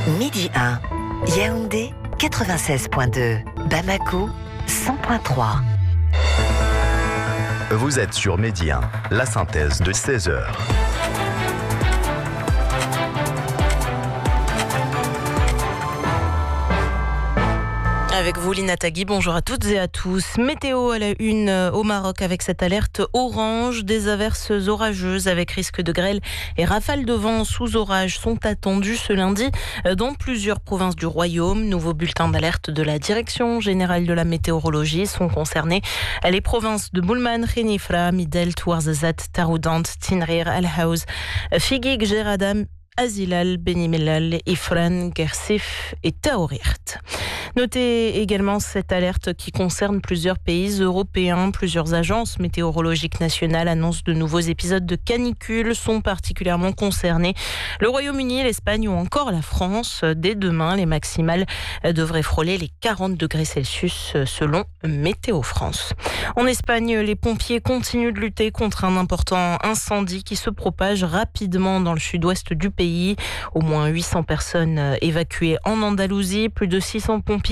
Midi 1, Yaoundé 96.2, Bamako 100.3. Vous êtes sur Midi 1, la synthèse de 16h. Avec vous, Lina Tagui, bonjour à toutes et à tous. Météo à la une au Maroc avec cette alerte orange. Des averses orageuses avec risque de grêle et rafales de vent sous orage sont attendues ce lundi dans plusieurs provinces du royaume. Nouveau bulletin d'alerte de la Direction générale de la météorologie sont concernés les provinces de Boulman, Khenifra, Midelt, Ouarzazate, Taroudant, Tinrir, Al-Haouz, Figuig, Geradam, Azilal, Beni Mellal, Ifran, Gersif et Taourirt. Notez également cette alerte qui concerne plusieurs pays européens. Plusieurs agences météorologiques nationales annoncent de nouveaux épisodes de canicule sont particulièrement concernés. Le Royaume-Uni, l'Espagne ou encore la France. Dès demain, les maximales devraient frôler les 40 degrés Celsius selon Météo France. En Espagne, les pompiers continuent de lutter contre un important incendie qui se propage rapidement dans le sud-ouest du pays. Au moins 800 personnes évacuées en Andalousie, plus de 600 pompiers,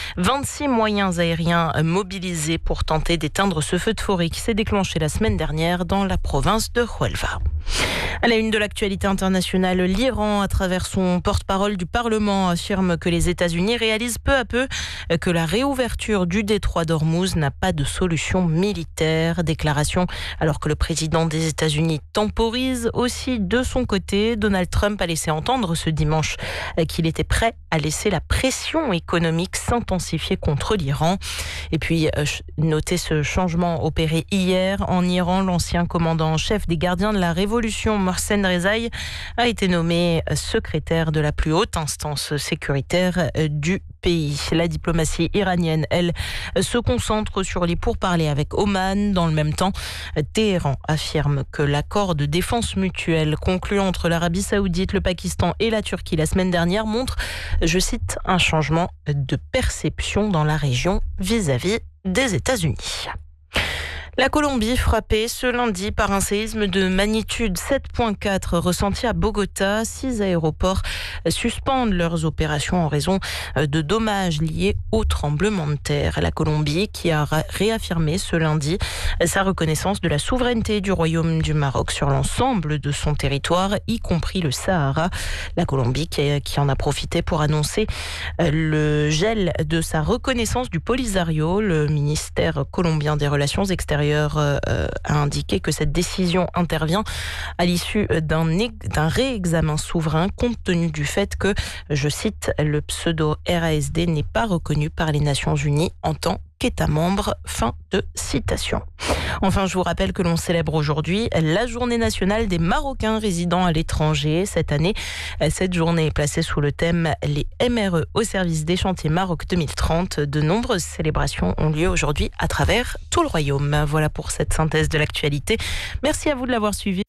26 moyens aériens mobilisés pour tenter d'éteindre ce feu de forêt qui s'est déclenché la semaine dernière dans la province de Huelva. À la une de l'actualité internationale, l'Iran, à travers son porte-parole du Parlement, affirme que les États-Unis réalisent peu à peu que la réouverture du détroit d'Ormuz n'a pas de solution militaire. Déclaration alors que le président des États-Unis temporise aussi de son côté. Donald Trump a laissé entendre ce dimanche qu'il était prêt à laisser la pression économique s'intensifier contre l'Iran. Et puis, notez ce changement opéré hier en Iran. L'ancien commandant en chef des gardiens de la Révolution, Mohsen Rezaï, a été nommé secrétaire de la plus haute instance sécuritaire du pays. La diplomatie iranienne, elle, se concentre sur les pourparlers avec Oman. Dans le même temps, Téhéran affirme que l'accord de défense mutuelle conclu entre l'Arabie Saoudite, le Pakistan et la Turquie la semaine dernière montre, je cite, un changement de perception dans la région vis-à-vis des États-Unis. La Colombie frappée ce lundi par un séisme de magnitude 7.4 ressenti à Bogota. 6 aéroports suspendent leurs opérations en raison de dommages liés au tremblement de terre. La Colombie qui a réaffirmé ce lundi sa reconnaissance de la souveraineté du Royaume du Maroc sur l'ensemble de son territoire, y compris le Sahara. La Colombie qui en a profité pour annoncer le gel de sa reconnaissance du Polisario. Le ministère colombien des Relations extérieures a indiqué que cette décision intervient à l'issue d'un réexamen souverain compte tenu du fait que, je cite, le pseudo-RASD n'est pas reconnu par les Nations Unies en tant qu'État membre. Fin de citation. Enfin, je vous rappelle que l'on célèbre aujourd'hui la journée nationale des Marocains résidant à l'étranger. Cette année, cette journée est placée sous le thème « Les MRE au service des chantiers Maroc 2030 ». De nombreuses célébrations ont lieu aujourd'hui à travers tout le royaume. Voilà pour cette synthèse de l'actualité. Merci à vous de l'avoir suivi.